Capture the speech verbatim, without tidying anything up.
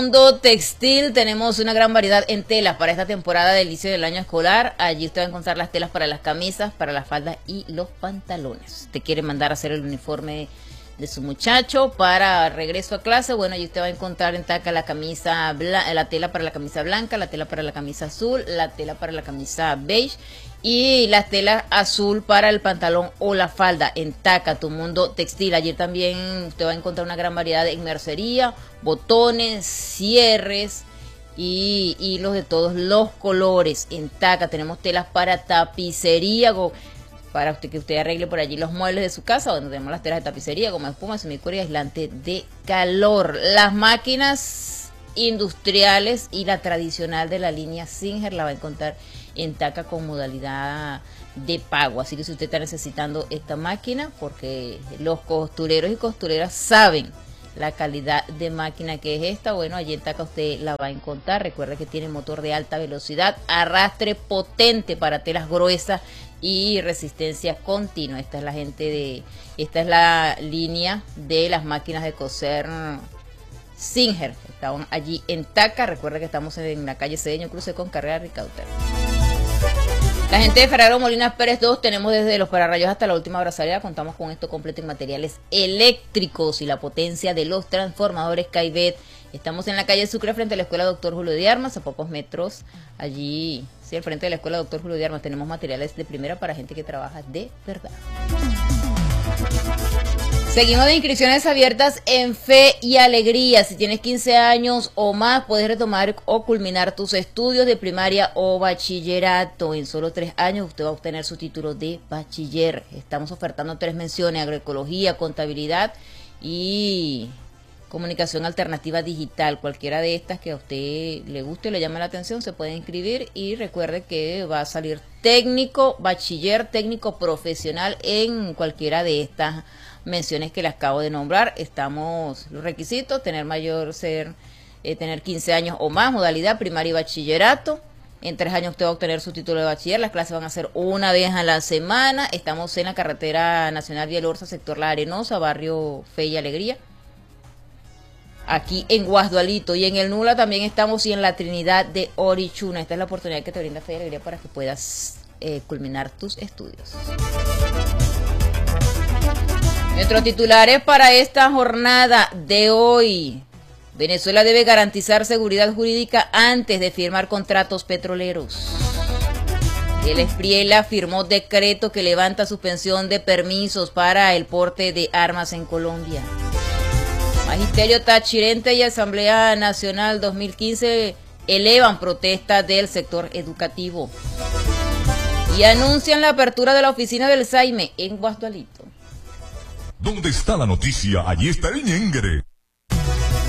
Mundo textil, tenemos una gran variedad en telas para esta temporada del inicio del año escolar. Allí usted va a encontrar las telas para las camisas, para las faldas y los pantalones. Usted quiere mandar a hacer el uniforme de su muchacho para regreso a clase, bueno, allí usted va a encontrar en Taca la camisa, la tela para la camisa blanca, la tela para la camisa azul, la tela para la camisa beige y la tela azul para el pantalón o la falda en Taca, tu mundo textil. Allí también usted va a encontrar una gran variedad en mercería, botones, cierres y hilos de todos los colores. En Taca tenemos telas para tapicería, para usted que usted arregle por allí los muebles de su casa, donde tenemos las telas de tapicería, goma de espuma, semicura y aislante de calor. Las máquinas industriales y la tradicional de la línea Singer la va a encontrar en Taca con modalidad de pago. Así que si usted está necesitando esta máquina, porque los costureros y costureras saben la calidad de máquina que es esta, bueno, allí en Taca usted la va a encontrar. Recuerde que tiene motor de alta velocidad, arrastre potente para telas gruesas y resistencia continua. Esta es la gente de, esta es la línea de las máquinas de coser Singer. Estaban allí en Taca. Recuerda que estamos en la calle Cedeño, cruce con carrera Ricaurte. La gente de Ferrero Molinas Pérez dos, tenemos desde los pararrayos hasta la última brazalera. Contamos con esto completo en materiales eléctricos y la potencia de los transformadores Caibet. Estamos en la calle Sucre frente a la escuela Doctor Julio de Armas, a pocos metros allí, sí, al frente de la escuela Doctor Julio de Armas. Tenemos materiales de primera para gente que trabaja de verdad. Seguimos de inscripciones abiertas en Fe y Alegría. Si tienes quince años o más, puedes retomar o culminar tus estudios de primaria o bachillerato. En solo tres años usted va a obtener su título de bachiller. Estamos ofertando tres menciones: agroecología, contabilidad y comunicación alternativa digital. Cualquiera de estas que a usted le guste y le llame la atención se puede inscribir, y recuerde que va a salir técnico, bachiller, técnico profesional en cualquiera de estas menciones que le acabo de nombrar. Estamos, los requisitos: tener mayor, ser, eh, tener quince años o más, modalidad primaria y bachillerato. En tres años usted va a obtener su título de bachiller. Las clases van a ser una vez a la semana. Estamos en la carretera nacional Vielorza, sector La Arenosa, barrio Fe y Alegría, aquí en Guasdualito. Y en el Nula también estamos, y en la Trinidad de Orichuna. Esta es la oportunidad que te brinda Fe y Alegría para que puedas eh, culminar tus estudios. Nuestros titulares para esta jornada de hoy: Venezuela debe garantizar seguridad jurídica antes de firmar contratos petroleros. El Espriela firmó decreto que levanta suspensión de permisos para el porte de armas en Colombia. Magisterio Tachirente y Asamblea Nacional dos mil quince elevan protesta del sector educativo y anuncian la apertura de la oficina del Saime en Guasdualito. ¿Dónde está la noticia? Allí está el ñengre.